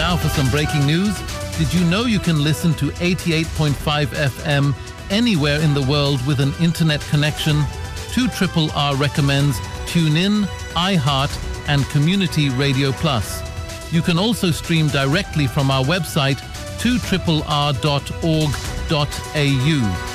Now for some breaking news. Did you know you can listen to 88.5 FM anywhere in the world with an internet connection? 2RRR recommends TuneIn, iHeart and Community Radio Plus. You can also stream directly from our website 2RRR.org.au.